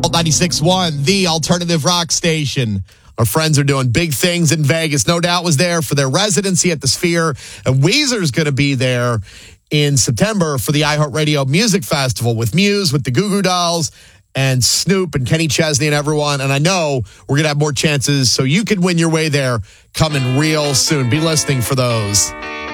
96.1, the alternative rock station. Our friends are doing big things in Vegas. No Doubt was there for their residency at the Sphere. And Weezer's going to be there in September for the iHeartRadio Music Festival with Muse, with the Goo Goo Dolls, and Snoop and Kenny Chesney and everyone. And I know we're going to have more chances so you can win your way there coming real soon. Be listening for those.